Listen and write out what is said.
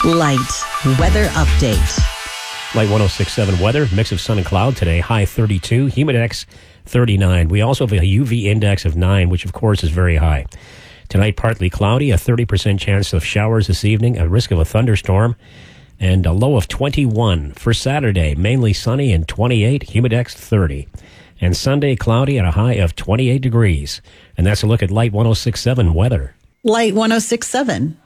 Light weather update. Light 106.7 weather, mix of sun and cloud today, high 32, humidex 39. We also have a UV index of 9, which of course is very high. Tonight, partly cloudy, a 30% chance of showers this evening, a risk of a thunderstorm, and a low of 21. For Saturday, mainly sunny and 28, humidex 30. And Sunday, cloudy at a high of 28 degrees. And that's a look at Light 106.7 weather. Light 106.7.